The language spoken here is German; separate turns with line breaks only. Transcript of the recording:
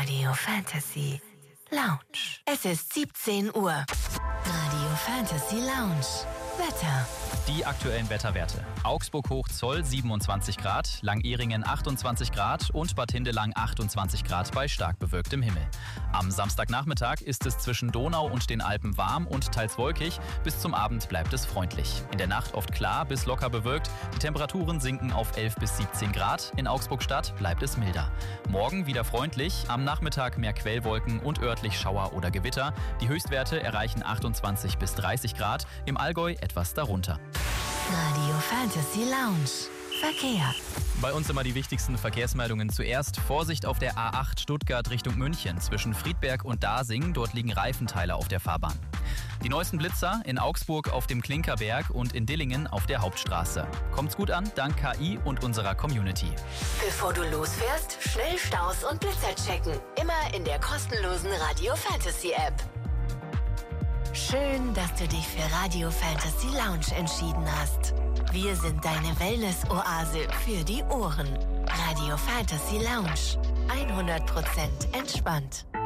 Radio Fantasy Lounge. Es ist 17 Uhr. Radio Fantasy Lounge. Wetter.
Die aktuellen Wetterwerte. Augsburg hoch Zoll 27 Grad, Langehringen 28 Grad und Bad Hindelang 28 Grad bei stark bewölktem Himmel. Am Samstagnachmittag ist es zwischen Donau und den Alpen warm und teils wolkig. Bis zum Abend bleibt es freundlich. In der Nacht oft klar bis locker bewölkt. Die Temperaturen sinken auf 11 bis 17 Grad. In Augsburg-Stadt bleibt es milder. Morgen wieder freundlich. Am Nachmittag mehr Quellwolken und örtlich Schauer oder Gewitter. Die Höchstwerte erreichen 28 bis 30 Grad. Im Allgäu etwas darunter.
Radio Fantasy Lounge. Verkehr.
Bei uns immer die wichtigsten Verkehrsmeldungen zuerst. Vorsicht auf der A8 Stuttgart Richtung München zwischen Friedberg und Dasing. Dort liegen Reifenteile auf der Fahrbahn. Die neuesten Blitzer in Augsburg auf dem Klinkerberg und in Dillingen auf der Hauptstraße. Kommt's gut an, dank KI und unserer Community.
Bevor du losfährst, schnell Staus und Blitzer checken. Immer in der kostenlosen Radio Fantasy App. Schön, dass du dich für Radio Fantasy Lounge entschieden hast. Wir sind deine Wellness-Oase für die Ohren. Radio Fantasy Lounge. 100% entspannt.